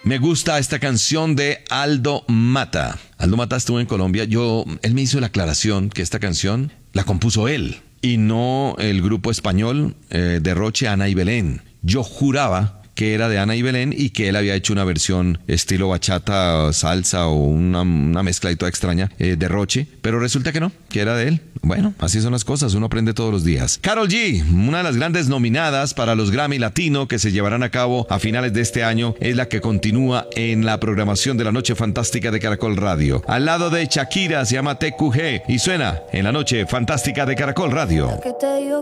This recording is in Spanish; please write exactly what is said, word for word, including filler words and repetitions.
Me gusta esta canción de Aldo Mata. Aldo Mata estuvo en Colombia. Yo, él me hizo la aclaración que esta canción la compuso él y no el grupo español eh, de Roche, Ana y Belén. Yo juraba que era de Ana y Belén y que él había hecho una versión estilo bachata, salsa o una, una mezcla y toda extraña eh, de Roche, pero resulta que no, que era de él. Bueno, así son las cosas, uno aprende todos los días. Karol G, una de las grandes nominadas para los Grammy Latino que se llevarán a cabo a finales de este año, es la que continúa en la programación de la Noche Fantástica de Caracol Radio. Al lado de Shakira, se llama T Q G y suena en la Noche Fantástica de Caracol Radio. Que te digo